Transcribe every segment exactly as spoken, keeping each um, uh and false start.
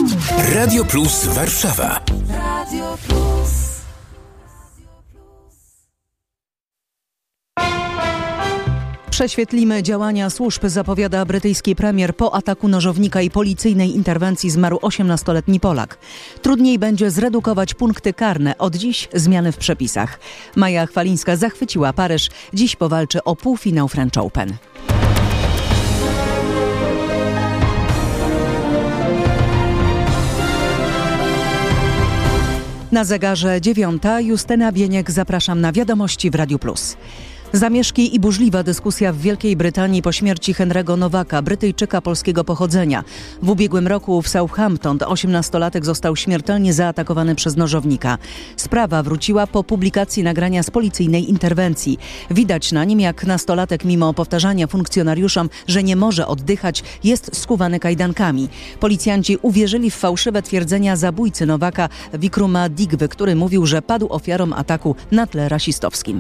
Radio Plus Warszawa. Radio Plus. Prześwietlimy działania służb, zapowiada brytyjski premier. Po ataku nożownika i policyjnej interwencji zmarł osiemnastoletni Polak. Trudniej będzie zredukować punkty karne. Od dziś zmiany w przepisach. Maja Chwalińska zachwyciła Paryż. Dziś powalczy o półfinał French Open. Na zegarze dziewiąta. Justyna Bieniek, zapraszam na wiadomości w Radiu Plus. Zamieszki i burzliwa dyskusja w Wielkiej Brytanii po śmierci Henry'ego Nowaka, Brytyjczyka polskiego pochodzenia. W ubiegłym roku w Southampton osiemnastolatek został śmiertelnie zaatakowany przez nożownika. Sprawa wróciła po publikacji nagrania z policyjnej interwencji. Widać na nim, jak nastolatek mimo powtarzania funkcjonariuszom, że nie może oddychać, jest skuwany kajdankami. Policjanci uwierzyli w fałszywe twierdzenia zabójcy Nowaka, Wikruma Digwy, który mówił, że padł ofiarą ataku na tle rasistowskim.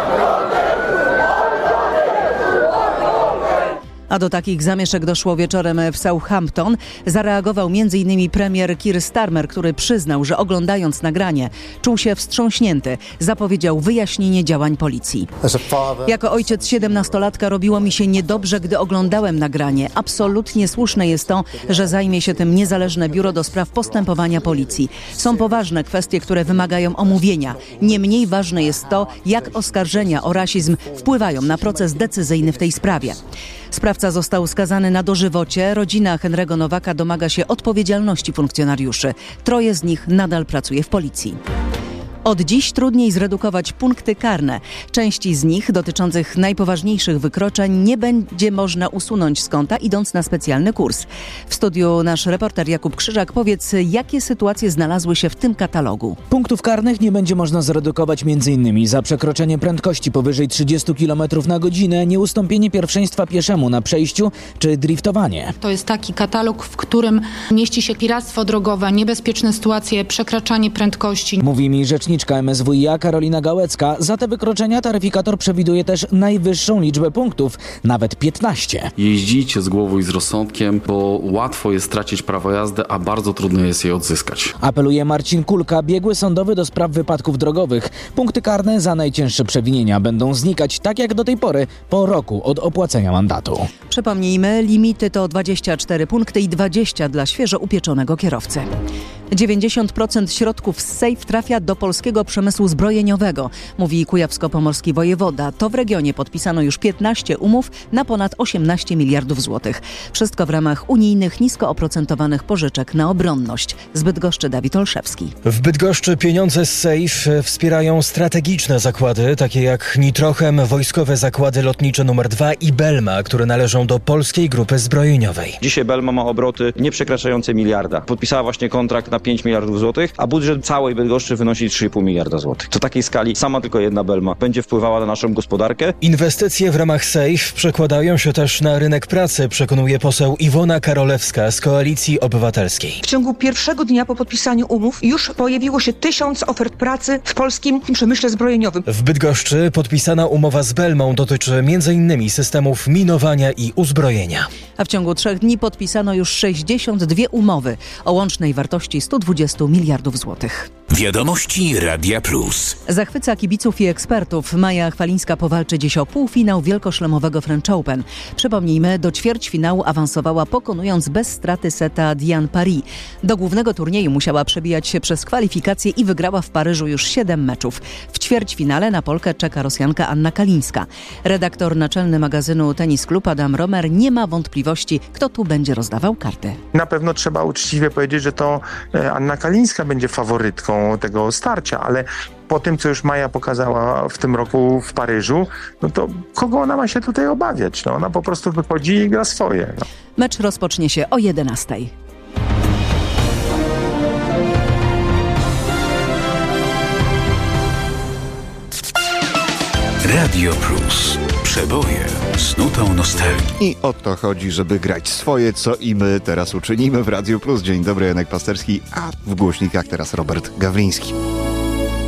A do takich zamieszek doszło wieczorem w Southampton. Zareagował między innymi premier Keir Starmer, który przyznał, że oglądając nagranie czuł się wstrząśnięty. Zapowiedział wyjaśnienie działań policji. Jako ojciec siedemnastolatka robiło mi się niedobrze, gdy oglądałem nagranie. Absolutnie słuszne jest to, że zajmie się tym niezależne biuro do spraw postępowania policji. Są poważne kwestie, które wymagają omówienia. Niemniej ważne jest to, jak oskarżenia o rasizm wpływają na proces decyzyjny w tej sprawie. Sprawca został skazany na dożywocie. Rodzina Henry'ego Nowaka domaga się odpowiedzialności funkcjonariuszy. Troje z nich nadal pracuje w policji. Od dziś trudniej zredukować punkty karne. Części z nich, dotyczących najpoważniejszych wykroczeń, nie będzie można usunąć z konta, idąc na specjalny kurs. W studiu nasz reporter Jakub Krzyżak. Powiedz, jakie sytuacje znalazły się w tym katalogu? Punktów karnych nie będzie można zredukować m.in. za przekroczenie prędkości powyżej trzydzieści kilometrów na godzinę, nieustąpienie pierwszeństwa pieszemu na przejściu czy driftowanie. To jest taki katalog, w którym mieści się piractwo drogowe, niebezpieczne sytuacje, przekraczanie prędkości. Mówi mi rzeczniczka M S W i A Karolina Gałecka. Za te wykroczenia taryfikator przewiduje też najwyższą liczbę punktów, nawet piętnaście. Jeździcie z głową i z rozsądkiem, bo łatwo jest stracić prawo jazdy, a bardzo trudno jest je odzyskać. Apeluje Marcin Kulka, biegły sądowy do spraw wypadków drogowych. Punkty karne za najcięższe przewinienia będą znikać tak jak do tej pory po roku od opłacenia mandatu. Przypomnijmy, limity to dwadzieścia cztery punkty i dwadzieścia dla świeżo upieczonego kierowcy. dziewięćdziesiąt procent środków z S E I F trafia do polskiego przemysłu zbrojeniowego, mówi kujawsko-pomorski wojewoda. To w regionie podpisano już piętnaście umów na ponad osiemnaście miliardów złotych. Wszystko w ramach unijnych nisko oprocentowanych pożyczek na obronność. Z Bydgoszczy Dawid Olszewski. W Bydgoszczy pieniądze z S E I F wspierają strategiczne zakłady, takie jak Nitrochem, wojskowe zakłady lotnicze numer dwa i Belma, które należą do polskiej grupy zbrojeniowej. Dzisiaj Belma ma obroty nie przekraczające miliarda. Podpisała właśnie kontrakt na pięć miliardów złotych, a budżet całej Bydgoszczy wynosi trzy i pół miliarda złotych. To takiej skali sama tylko jedna Belma będzie wpływała na naszą gospodarkę. Inwestycje w ramach S E I F przekładają się też na rynek pracy, przekonuje poseł Iwona Karolewska z Koalicji Obywatelskiej. W ciągu pierwszego dnia po podpisaniu umów już pojawiło się tysiąc ofert pracy w polskim przemyśle zbrojeniowym. W Bydgoszczy podpisana umowa z Belmą dotyczy m in systemów minowania i uzbrojenia. A w ciągu trzech dni podpisano już sześćdziesiąt dwie umowy o łącznej wartości sto dwadzieścia miliardów złotych. Wiadomości Radia Plus. Zachwyca kibiców i ekspertów. Maja Chwalińska powalczy dziś o półfinał wielkoszlemowego French Open. Przypomnijmy, do ćwierćfinału awansowała, pokonując bez straty seta Diane Paris. Do głównego turnieju musiała przebijać się przez kwalifikacje i wygrała w Paryżu już siedem meczów. W ćwierćfinale na Polkę czeka Rosjanka Anna Kalińska. Redaktor naczelny magazynu Tenis Club Adam Romer nie ma wątpliwości, kto tu będzie rozdawał karty. Na pewno trzeba uczciwie powiedzieć, że to Anna Kalińska będzie faworytką tego starcia, ale po tym, co już Maja pokazała w tym roku w Paryżu, no to kogo ona ma się tutaj obawiać? No, ona po prostu wychodzi i gra swoje. No. Mecz rozpocznie się o jedenastej. Radio Plus. Przeboje z nutą nostalgii. I o to chodzi, żeby grać swoje, co i my teraz uczynimy w Radio Plus. Dzień dobry, Janek Pasterski, a w głośnikach teraz Robert Gawliński.